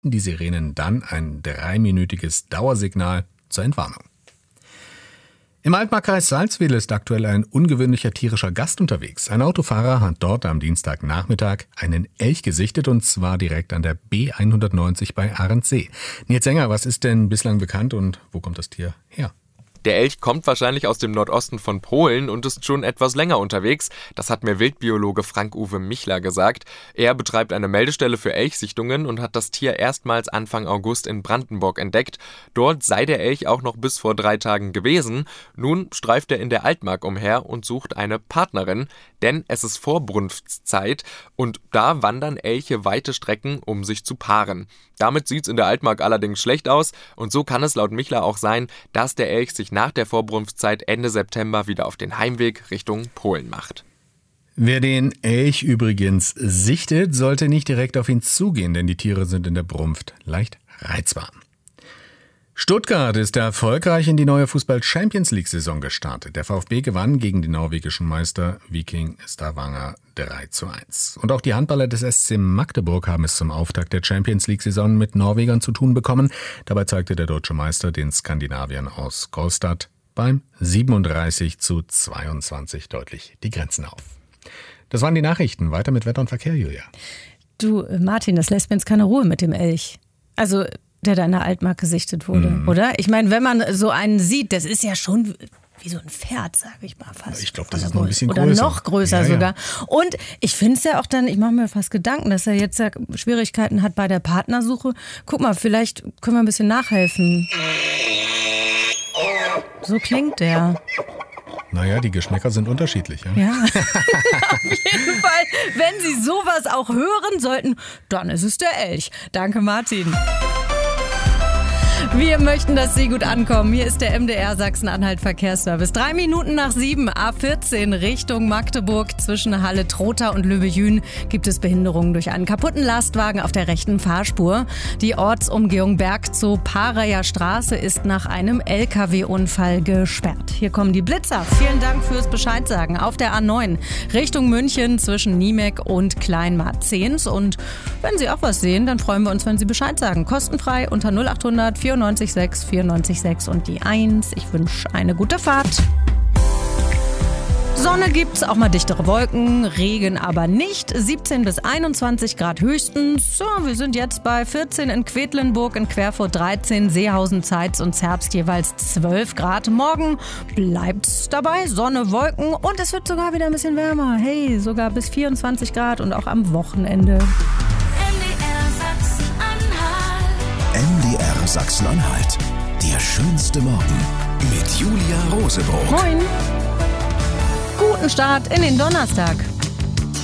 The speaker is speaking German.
die Sirenen dann ein 3-minütiges Dauersignal zur Entwarnung. Im Altmarkkreis Salzwedel ist aktuell ein ungewöhnlicher tierischer Gast unterwegs. Ein Autofahrer hat dort am Dienstagnachmittag einen Elch gesichtet, und zwar direkt an der B190 bei Ahrensee. Nils Enger, was ist denn bislang bekannt und wo kommt das Tier her? Der Elch kommt wahrscheinlich aus dem Nordosten von Polen und ist schon etwas länger unterwegs. Das hat mir Wildbiologe Frank-Uwe Michler gesagt. Er betreibt eine Meldestelle für Elchsichtungen und hat das Tier erstmals Anfang August in Brandenburg entdeckt. Dort sei der Elch auch noch bis vor 3 Tagen gewesen. Nun streift er in der Altmark umher und sucht eine Partnerin, denn es ist Vorbrunftszeit und da wandern Elche weite Strecken, um sich zu paaren. Damit sieht's in der Altmark allerdings schlecht aus und so kann es laut Michler auch sein, dass der Elch sich nach der Vorbrunftzeit Ende September wieder auf den Heimweg Richtung Polen macht. Wer den Elch übrigens sichtet, sollte nicht direkt auf ihn zugehen, denn die Tiere sind in der Brunft leicht reizbar. Stuttgart ist erfolgreich in die neue Fußball-Champions-League-Saison gestartet. Der VfB gewann gegen den norwegischen Meister Viking Stavanger 3:1. Und auch die Handballer des SC Magdeburg haben es zum Auftakt der Champions-League-Saison mit Norwegern zu tun bekommen. Dabei zeigte der deutsche Meister den Skandinaviern aus Golstad beim 37:22 deutlich die Grenzen auf. Das waren die Nachrichten. Weiter mit Wetter und Verkehr, Julia. Du, Martin, das lässt mir jetzt keine Ruhe mit dem Elch. Also der da in der Altmark gesichtet wurde, oder? Ich meine, wenn man so einen sieht, das ist ja schon wie so ein Pferd, sage ich mal fast. Ich glaube, das ist noch ein bisschen größer. Oder noch größer sogar. Und ich finde es ja auch dann, ich mache mir fast Gedanken, dass er jetzt ja Schwierigkeiten hat bei der Partnersuche. Guck mal, vielleicht können wir ein bisschen nachhelfen. So klingt der. Naja, die Geschmäcker sind unterschiedlich. Ja? Ja, auf jeden Fall. Wenn Sie sowas auch hören sollten, dann ist es der Elch. Danke, Martin. Wir möchten, dass Sie gut ankommen. Hier ist der MDR Sachsen-Anhalt Verkehrsservice. 3 Minuten nach 7, A14 Richtung Magdeburg. Zwischen Halle Trotha und Löbejün gibt es Behinderungen durch einen kaputten Lastwagen auf der rechten Fahrspur. Die Ortsumgehung Bergzoo-Pareyer Straße ist nach einem LKW-Unfall gesperrt. Hier kommen die Blitzer. Vielen Dank fürs Bescheidsagen. Auf der A9 Richtung München zwischen Niemek und Kleinmarzens. Und wenn Sie auch was sehen, dann freuen wir uns, wenn Sie Bescheid sagen. Kostenfrei unter 0800 94 6 und die 1. Ich wünsche eine gute Fahrt. Sonne gibt's, auch mal dichtere Wolken, Regen aber nicht. 17 bis 21 Grad höchstens. So, wir sind jetzt bei 14 in Quedlinburg, in Querfurt 13, Seehausen, Zeitz und Zerbst jeweils 12 Grad. Morgen bleibt's dabei, Sonne, Wolken und es wird sogar wieder ein bisschen wärmer. Hey, sogar bis 24 Grad und auch am Wochenende. MDR Sachsen-Anhalt. Der schönste Morgen mit Julia Rosebrock. Moin. Guten Start in den Donnerstag.